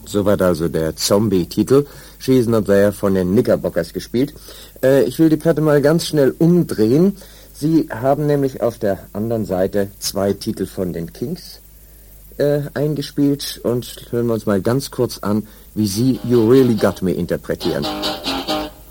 Soweit also der Zombie-Titel. She's Not There von den Knickerbockers gespielt. Ich will die Platte mal ganz schnell umdrehen. Sie haben nämlich auf der anderen Seite 2 Titel von den Kings eingespielt und hören wir uns mal ganz kurz an, wie sie You Really Got Me interpretieren.